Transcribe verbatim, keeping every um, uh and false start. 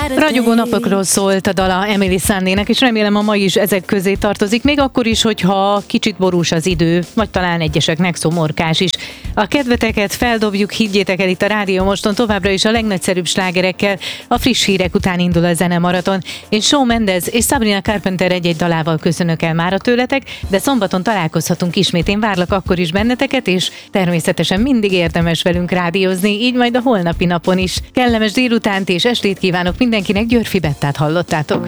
Ragyogó napokról szólt a dala Emily Sandének, és remélem a mai is ezek közé tartozik, még akkor is, hogyha kicsit borús az idő, vagy talán egyeseknek szomorkás is. A kedveteket feldobjuk, higgyétek el, itt a Rádió Moston továbbra is a legnagyszerűbb slágerekkel, a friss hírek után indul a zenemaraton. Én Shawn Mendes és Sabrina Carpenter egy-egy dalával köszönök el mára tőletek, de szombaton találkozhatunk ismét. Én várlak akkor is benneteket, és természetesen mindig érdemes velünk rádiózni, így majd a holnapi napon is. Kellemes délutánt és estét kívánok mindenkinek, Györfi Bettát hallottátok.